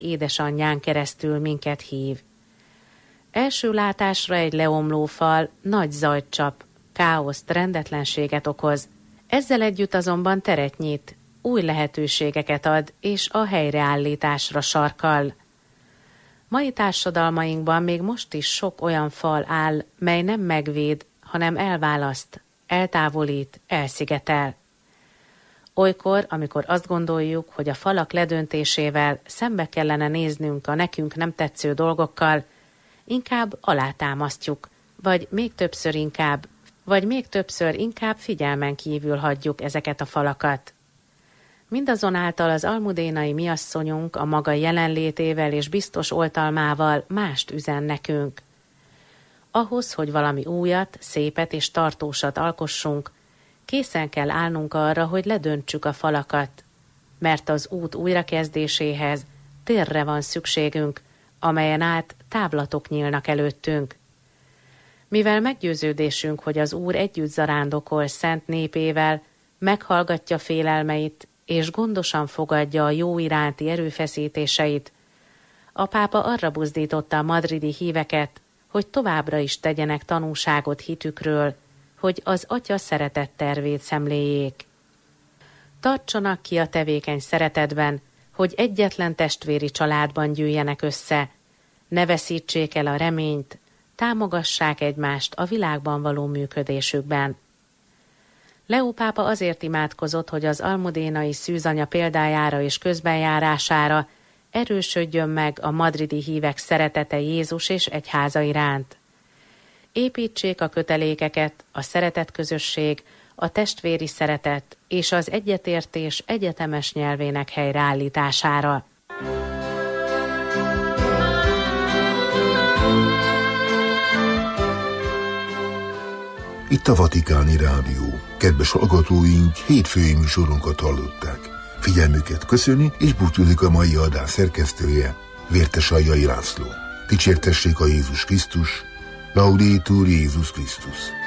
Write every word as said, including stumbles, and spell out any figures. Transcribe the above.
édesanyján keresztül minket hív. Első látásra egy leomló fal nagy zajt csap, káoszt, rendetlenséget okoz. Ezzel együtt azonban teret nyit, új lehetőségeket ad, és a helyreállításra sarkal. Mai társadalmainkban még most is sok olyan fal áll, mely nem megvéd, hanem elválaszt, eltávolít, elszigetel. Olykor, amikor azt gondoljuk, hogy a falak ledöntésével szembe kellene néznünk a nekünk nem tetsző dolgokkal, inkább alátámasztjuk, vagy még többször inkább, vagy még többször inkább figyelmen kívül hagyjuk ezeket a falakat. Mindazonáltal az almudénai miasszonyunk a maga jelenlétével és biztos oltalmával mást üzen nekünk. Ahhoz, hogy valami újat, szépet és tartósat alkossunk, készen kell állnunk arra, hogy ledöntsük a falakat, mert az út újrakezdéséhez térre van szükségünk, amelyen át távlatok nyílnak előttünk. Mivel meggyőződésünk, hogy az Úr együtt zarándokol szent népével, meghallgatja félelmeit, és gondosan fogadja a jó iránti erőfeszítéseit, a pápa arra buzdította a madridi híveket, hogy továbbra is tegyenek tanúságot hitükről, hogy az Atya szeretett tervét szemléljék. Tartsanak ki a tevékeny szeretetben, hogy egyetlen testvéri családban gyűjjenek össze, ne veszítsék el a reményt, támogassák egymást a világban való működésükben. Leó pápa azért imádkozott, hogy az almudénai szűzanya példájára és közbenjárására erősödjön meg a madridi hívek szeretete Jézus és egyháza iránt. Építsék a kötelékeket, a szeretetközösség, a testvéri szeretet és az egyetértés egyetemes nyelvének helyreállítására. Itt a Vatikáni Rádió. Kedves hallgatóink, hétfői műsorunkat hallották. Figyelmüket köszöni, és búcsúzik a mai adás szerkesztője, Vértes Aljai László. Dicsértessék a Jézus Krisztus, Laudetur Jézus Krisztus.